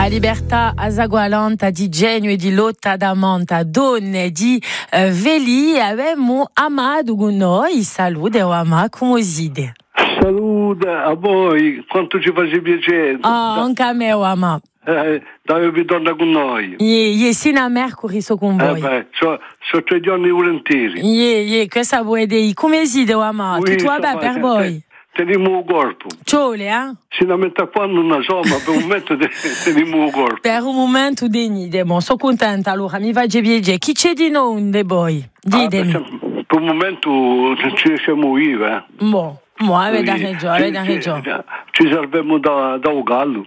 A libertà a zagualanta di genio e di lotta da monta, donne di veli, avemo Amado con noi. Salute o Amà, come side? Salute a voi, quanto ci face piacere. Anche a me o Amà. Dove torna con noi. Ie, sino a Mercury so con voi. So 3 giorni volentieri. Ie, questa vuoi dire, come side o Amà? Tutto va bene per voi? Teniamo il corpo. Ciole, eh? Sinceramente quando non so, ma per un momento teniamo il corpo. Per un momento denide, bon, sono contenta, allora mi va già piacere. Chi c'è di noi, de voi? Ditemi. Per un momento ci riusciamo io, Boh, avete ragione. Ci serviamo da un gallo.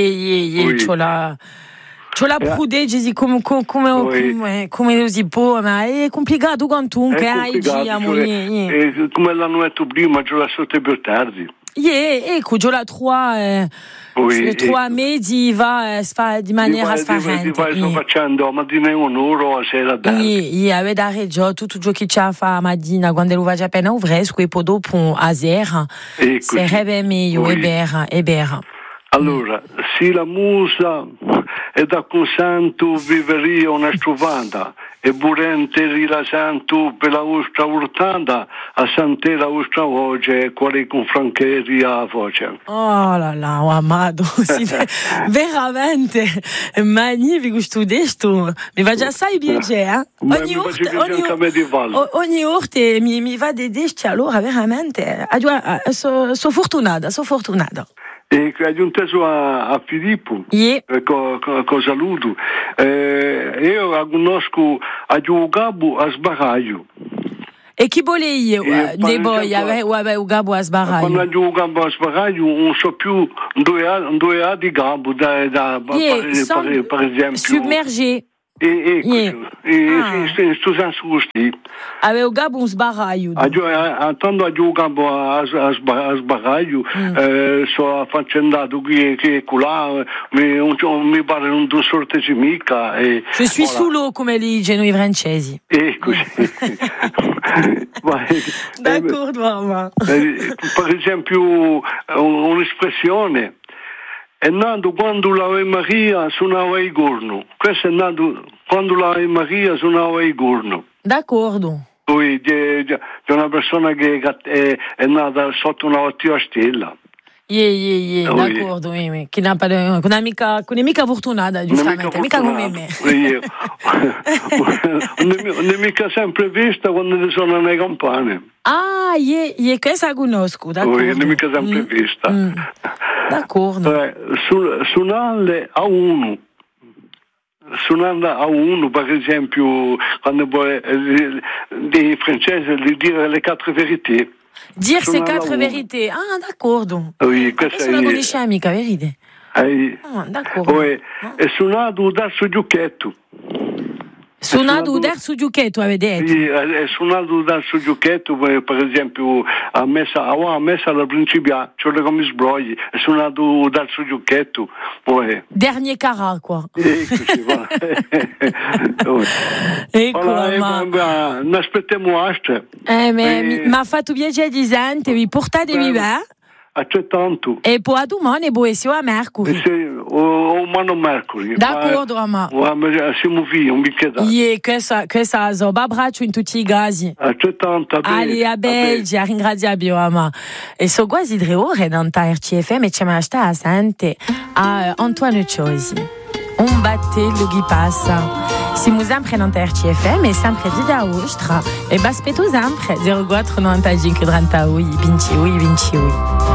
C'ho la prudeggi come lo si può, ma è complicato quantunque. Come l'hanno detto prima, c'ho la sorte per tardi. Ecco, c'ho la 3 mesi va di maniera sfarrante. Sto facendo a mattina 1 ora, a sera tardi. Avete ragione, tutto ciò che c'è a fare a mattina, quando lo vai appena fresco, e poi dopo a sera, sarebbe meglio, è vero. Allora, se la musa è da consanto viveria una strovata e burente rilasanto per la vostra urtanda a sant'era la vostra voce quale con francheria a voce. Oh là là, Amado, veramente magnifico sto desto. Mi va già sai piacere, ogni orte mi va di desti, allora veramente sono fortunata. E aggiunteso a Filippo, con saluto, io la conosco a Gabo a Sbaraglio. E chi vuole io? De voi avevo Gabo a Sbaraglio. Quando ho Gabo a Sbaraglio non so più dove ha di Gabo, per esempio. Submergé. Sto senso così. Avevo Gabo un sbaraglio. Quando ho Gabo a sbaraglio, sono affaccendato qui e là, mi pare un sorte mica. Je suis solo, come li dicono i francesi. Così. D'accordo, mamma. Per esempio, un'espressione. È nato quando l'Ave Maria suonava il corno. Questo è nato quando l'Ave Maria suonava il corno. D'accordo. Poi c'è una persona che è nata sotto una ottima stella. D'accordo, che non è mica fortunata, giustamente, mica come me. Non è mica sempre vista quando sono le campane. Questa la conosco, d'accordo. Non è mica sempre vista. D'accordo. Suonarle a uno. Suonando a uno, per esempio, quando dei francesi gli dire le 4 verità. Dire ces 4 vérités. D'accordo. Oui, questa è una conoscenza amica, verite? D'accordo. È suonato dal giucchetto. Suonato dal giucchetto, avete detto? Sì, è suonato dal giucchetto, per esempio, a messa alla principia, c'è le come sbrogli, è suonato dal giucchetto. Dernier carat, quoi. Eccoci, va. Non aspettiamo altre. Mi ha fatto piacere di sentire, portatevi bene. Accettanto. E poi a domani siamo a Mercury. O mano Mercury. D'accordo, Amà. Siamo via, un bicchiere. Questa so, abbraccio in tutti i casi. Accettanto, a Belgi, ringraziamo Amà. E so quasi 3 ore da RCFM e ci sta a sente a Antoine Ciosi. Un battello che passa. Siamo sempre in RCFM e sempre di da Ostra. E baspetto sempre 04 95 38 28 28.